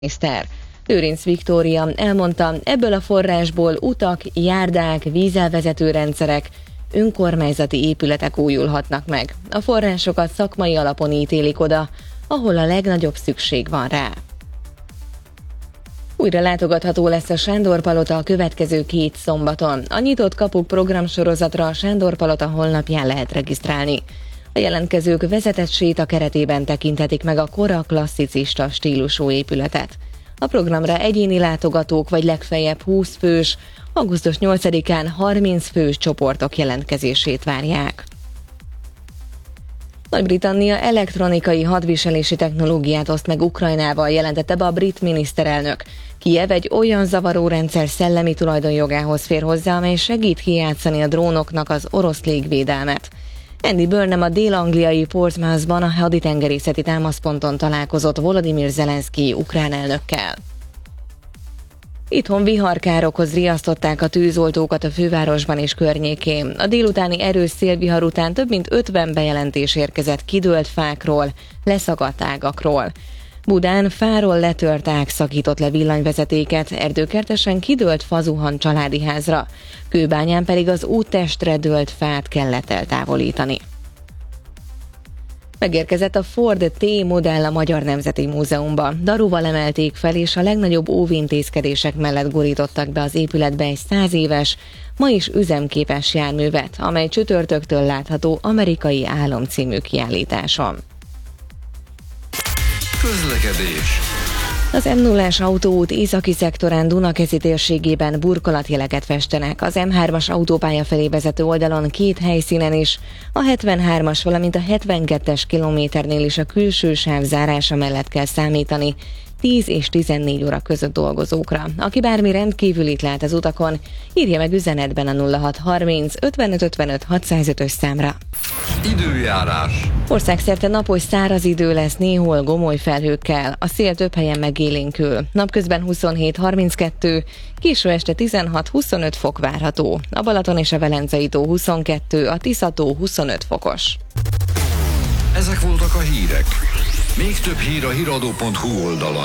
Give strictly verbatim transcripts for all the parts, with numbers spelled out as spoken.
miniszter. Lőrinc Viktória elmondta, ebből a forrásból utak, járdák, vízelvezető rendszerek, önkormányzati épületek újulhatnak meg. A forrásokat szakmai alapon ítélik oda, ahol a legnagyobb szükség van rá. Újra látogatható lesz a Sándor-palota a következő két szombaton. A Nyitott Kapuk programsorozatra a Sándor-palota honlapján lehet regisztrálni. A jelentkezők vezetett séta keretében tekinthetik meg a kora klasszicista stílusú épületet. A programra egyéni látogatók vagy legfeljebb húsz fős, augusztus nyolcadikán harminc fős csoportok jelentkezését várják. Nagy-Britannia elektronikai hadviselési technológiát oszt meg Ukrajnával, jelentette be a brit miniszterelnök. Kijev egy olyan zavaró rendszer szellemi tulajdonjogához fér hozzá, amely segít kijátszani a drónoknak az orosz légvédelmet. Andy Burnham a dél-angliai Portsmouthban a haditengerészeti támaszponton találkozott Volodymyr Zelenszkij ukrán elnökkel. Itthon viharkárokhoz riasztották a tűzoltókat a fővárosban és környékén. A délutáni erős szélvihar után több mint ötven bejelentés érkezett kidőlt fákról, leszakadt ágakról. Budán fáról letört ág szakított le villanyvezetéket, Erdőkertesen kidőlt fa zuhan családi házra, Kőbányán pedig az úttestre dőlt fát kellett eltávolítani. Megérkezett a Ford T-modell a Magyar Nemzeti Múzeumba. Daruval emelték fel, és a legnagyobb óvintézkedések mellett gurítottak be az épületbe egy száz éves, ma is üzemképes járművet, amely csütörtöktől látható Amerikai Álom című kiállításon. Közlekedés. Az M nullás autóút északi szektorán Dunakeszi térségében burkolatjeleket festenek. Az M hármas autópálya felé vezető oldalon két helyszínen is, a hetvenhármas, valamint a hetvenkettes kilométernél is a külső sáv zárása mellett kell számítani tíz és tizennégy óra között dolgozókra. Aki bármi rendkívülit lát az utakon, írja meg üzenetben a nulla hat harminc ötvenöt ötvenöt hatszázötös számra. Időjárás. Országszerte napos száraz idő lesz, néhol gomoly felhőkkel, a szél több helyen megélénkül. Napközben huszonhét harminckettő, késő este tizenhat huszonöt fok várható. A Balaton és a Velencei tó huszonkettő, a Tisza-tó huszonöt fokos. Ezek voltak a hírek. Még több hír a híradó pont hu oldalon.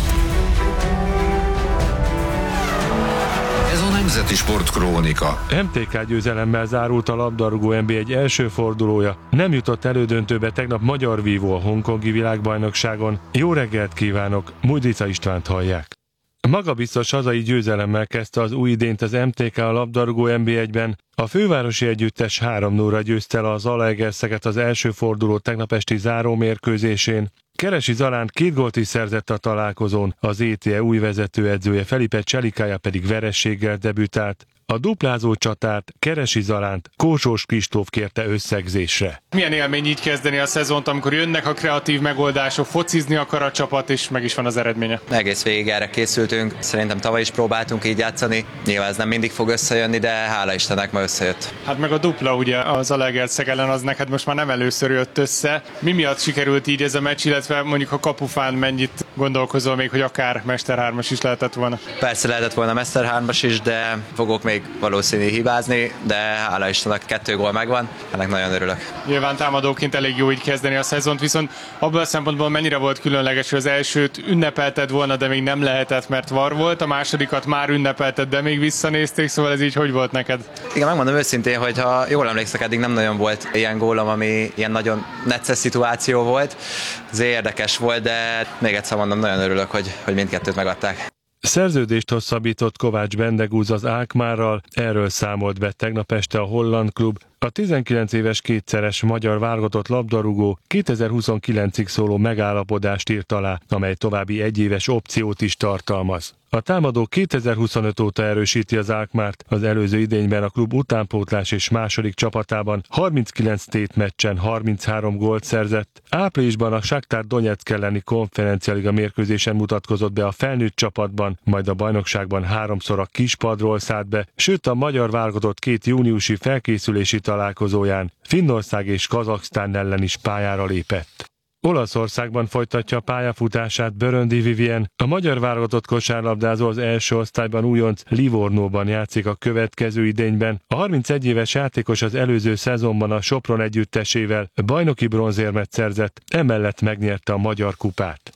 Ez a Nemzeti Sportkrónika. em té ká győzelemmel zárult a labdarúgó en bé egy első fordulója. Nem jutott elődöntőbe tegnap magyar vívó a hongkongi világbajnokságon. Jó reggelt kívánok, Mújdica Istvánt hallják. Magabiztos hazai győzelemmel kezdte az új idényt az em té ká a labdarúgó en bé egyben. A fővárosi együttes három nullra győzte le az Zalaegerszeket az első forduló tegnap esti záró mérkőzésén. Keresi Zalánt két gólt is szerzett a találkozón, az é té é új vezetőedzője Felipe Cselikája pedig verességgel debütált. A duplázó csatát Keresi Zalánt Kósós Kristóf kérte összegzésre. Milyen élmény így kezdeni a szezont, amikor jönnek a kreatív megoldások, focizni akar a csapat, és meg is van az eredménye? Egész végig erre készültünk, szerintem tavaly is próbáltunk így játszani. Nyilván ez nem mindig fog összejönni, de hála Istennek ma összejött. Hát meg a dupla ugye az Zalaegerszeg ellen az neked most már nem először jött össze. Mi miatt sikerült így ez a meccs, illetve mondjuk a kapufán mennyit gondolkozol még, hogy akár Mester hármas is lehetett volna? Persze lehetett volna Mester hármas is, de fogok még valószínű hibázni, de hála Istennek kettő gól megvan, ennek nagyon örülök. Nyilván támadóként elég jó így kezdeni a szezont, viszont abban a szempontból mennyire volt különleges, hogy az elsőt ünnepelted volna, de még nem lehetett, mert var volt, a másodikat már ünnepelted, de még visszanézték, szóval ez így hogy volt neked? Igen, megmondom őszintén, hogy ha jól emlékszek, eddig nem nagyon volt ilyen gólom, ami ilyen nagyon necces szituáció volt. Ez érdekes volt, de még egyszer mondom, nagyon örülök, hogy, hogy mindkettőt megadták. Szerződést hosszabbított Kovács Bendegúz az Alkmaarral, erről számolt be tegnap este a holland klub. A tizenkilenc éves kétszeres magyar válogatott labdarúgó kétezer-huszonkilencig szóló megállapodást írt alá, amely további egyéves opciót is tartalmaz. A támadó kétezer-huszonöt óta erősíti az Alkmaart, az előző idényben a klub utánpótlás és második csapatában harminckilenc tétmeccsen harminchárom gólt szerzett. Áprilisban a Shakhtar Donetsk elleni konferencialiga mérkőzésen mutatkozott be a felnőtt csapatban, majd a bajnokságban háromszor a kispadról szállt be, sőt a magyar válogatott két júniusi felkészülési találkozóján Finnország és Kazaksztán ellen is pályára lépett. Olaszországban folytatja pályafutását Böröndi Vivien, a magyar válogatott kosárlabdázó az első osztályban újonc Livornóban játszik a következő idényben. A harmincegy éves játékos az előző szezonban a Sopron együttesével bajnoki bronzérmet szerzett, emellett megnyerte a Magyar kupát.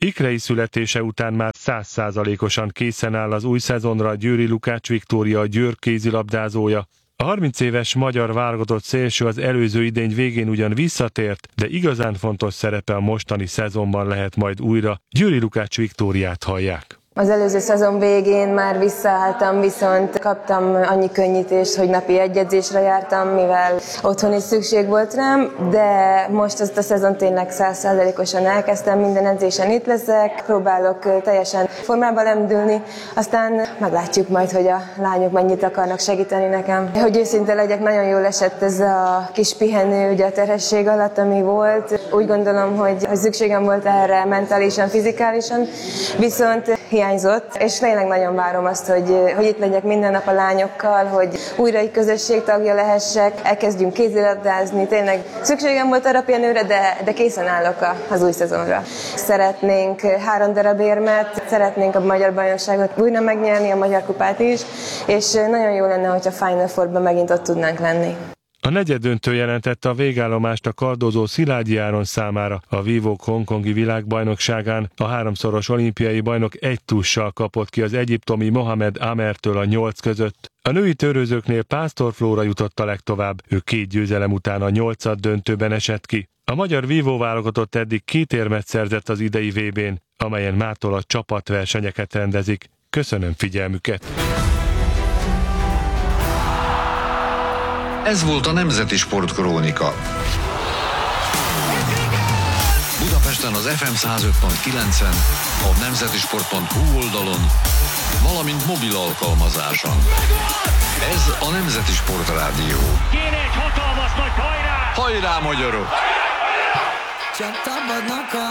Ikrei születése után már száz százalékosan készen áll az új szezonra Győri Lukács Viktória, a Győr kézilabdázója. A harminc éves magyar válogatott szélső az előző idény végén ugyan visszatért, de igazán fontos szerepe a mostani szezonban lehet majd újra. Győri Lukács Viktóriát hallják. Az előző szezon végén már visszaálltam, viszont kaptam annyi könnyítést, hogy napi egy edzésre jártam, mivel otthon is szükség volt rám, de most ezt a szezon tényleg száz százalékosan elkezdtem, minden edzésen itt leszek, próbálok teljesen formába lendülni, aztán meglátjuk majd, hogy a lányok mennyit akarnak segíteni nekem. Hogy őszinte legyek, nagyon jól esett ez a kis pihenő ugye a terhesség alatt, ami volt. Úgy gondolom, hogy, hogy szükségem volt erre mentálisan, fizikálisan, viszont hiányzott, és tényleg nagyon várom azt, hogy, hogy itt legyek minden nap a lányokkal, hogy újra egy közösség tagja lehessek, elkezdjünk kézilabdázni, tényleg szükségem volt arra pihenőre, de, de készen állok az új szezonra. Szeretnénk három darab érmet, szeretnénk a magyar bajnokságot újra megnyerni, a magyar kupát is, és nagyon jó lenne, hogyha Final Fourban megint ott tudnánk lenni. A negyeddöntő jelentette a végállomást a kardozó Szilágyi Áron számára. A vívók hongkongi világbajnokságán a háromszoros olimpiai bajnok egy tussal kapott ki az egyiptomi Mohamed Amertől a nyolc között. A női törőzőknél Pásztor Flóra jutott a legtovább, ő két győzelem után a nyolcad döntőben esett ki. A magyar vívóválogatott eddig két érmet szerzett az idei vé bén, amelyen mától a csapatversenyeket rendezik. Köszönöm figyelmüket! Ez volt a Nemzeti Sportkrónika. Budapesten az ef em száz öt pont kilencen, a nemzetisport pont hu oldalon, valamint mobil alkalmazáson. Ez a Nemzeti Sport Rádió. Kéne egy hatalmas nagy hajrá! Hajrá, magyarok! Csak tapadnak a